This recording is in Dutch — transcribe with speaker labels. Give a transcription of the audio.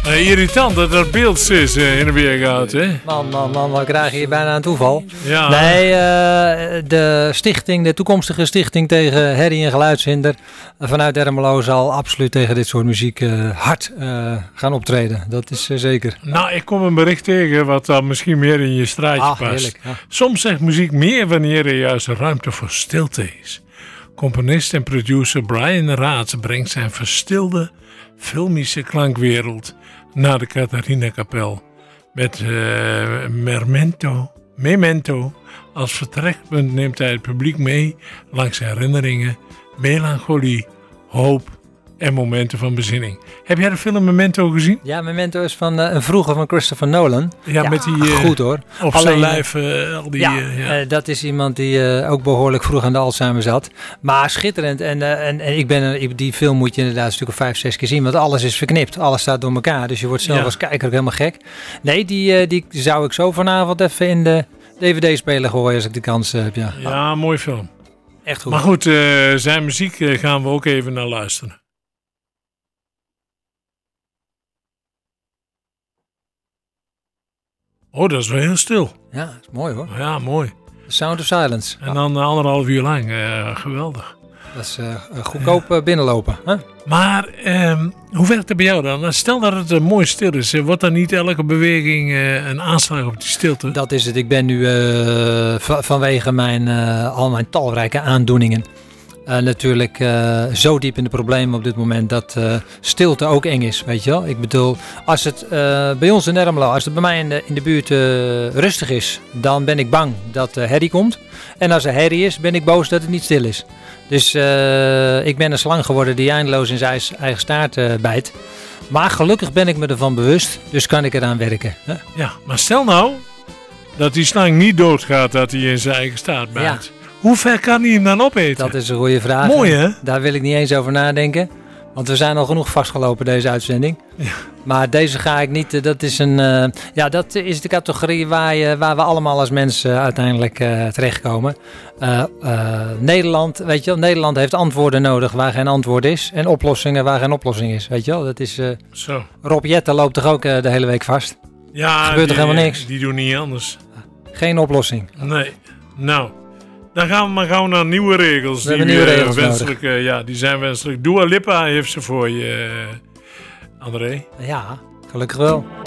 Speaker 1: Irritant dat er beeld is in de weergaat, hè?
Speaker 2: Man, we krijgen hier bijna een toeval.
Speaker 1: Ja.
Speaker 2: Nee, de toekomstige stichting tegen herrie- en geluidshinder vanuit Ermelo zal absoluut tegen dit soort muziek hard gaan optreden. Dat is zeker.
Speaker 1: Nou, ik kom een bericht tegen wat dan misschien meer in je straatje past.
Speaker 2: Heerlijk, ja.
Speaker 1: Soms zegt muziek meer wanneer er juist ruimte voor stilte is. Componist en producer Brian Raats brengt zijn verstilde filmische klankwereld naar de Catharina-kapel. Met Memento als vertrekpunt neemt hij het publiek mee langs herinneringen, melancholie, hoop en momenten van bezinning. Heb jij de film Memento gezien?
Speaker 2: Ja, Memento is van een vroeger van Christopher Nolan.
Speaker 1: Ja, met die
Speaker 2: goed hoor.
Speaker 1: op zijn lijf al die...
Speaker 2: dat is iemand die ook behoorlijk vroeg aan de Alzheimer zat. Maar schitterend. En die film moet je inderdaad een stuk of 5, 6 keer zien. Want alles is verknipt. Alles staat door elkaar. Dus je wordt zelf als kijker ook helemaal gek. Nee, die zou ik zo vanavond even in de DVD-speler gooien als ik de kans heb.
Speaker 1: Ja, mooi film.
Speaker 2: Echt goed.
Speaker 1: Maar goed, zijn muziek gaan we ook even naar luisteren. Oh, dat is wel heel stil.
Speaker 2: Ja, dat is mooi hoor.
Speaker 1: Ja, mooi.
Speaker 2: The Sound of Silence.
Speaker 1: En dan 1,5 uur lang. Geweldig.
Speaker 2: Dat is goedkoop binnenlopen. Hè?
Speaker 1: Maar hoe werkt het bij jou dan? Stel dat het mooi stil is. Wordt dan niet elke beweging een aanslag op die stilte?
Speaker 2: Dat is het. Ik ben nu vanwege al mijn talrijke aandoeningen natuurlijk zo diep in de problemen op dit moment dat stilte ook eng is, weet je wel. Ik bedoel, als het bij ons in Ermelo, als het bij mij in de buurt rustig is, dan ben ik bang dat herrie komt. En als er herrie is, ben ik boos dat het niet stil is. Dus ik ben een slang geworden die eindeloos in zijn eigen staart bijt. Maar gelukkig ben ik me ervan bewust, dus kan ik eraan werken. Hè?
Speaker 1: Ja, maar stel nou dat die slang niet doodgaat, dat hij in zijn eigen staart bijt. Ja. Hoe ver kan hij hem dan opeten?
Speaker 2: Dat is een goede vraag.
Speaker 1: Mooi hè?
Speaker 2: Daar wil ik niet eens over nadenken. Want we zijn al genoeg vastgelopen deze uitzending. Ja. Maar deze ga ik niet. Dat is dat is de categorie waar we allemaal als mensen uiteindelijk terechtkomen. Nederland, weet je wel, Nederland heeft antwoorden nodig waar geen antwoord is. En oplossingen waar geen oplossing is. Weet je wel, dat is.
Speaker 1: Zo.
Speaker 2: Rob Jetten loopt toch ook de hele week vast?
Speaker 1: Ja,
Speaker 2: er gebeurt toch helemaal niks?
Speaker 1: Die doen niet anders.
Speaker 2: Geen oplossing.
Speaker 1: Nee. Nou. Dan gaan we maar gauw naar nieuwe regels.
Speaker 2: We hebben nieuwe regels wenselijk,
Speaker 1: die zijn wenselijk. Dua Lipa heeft ze voor je, André.
Speaker 2: Ja, gelukkig wel.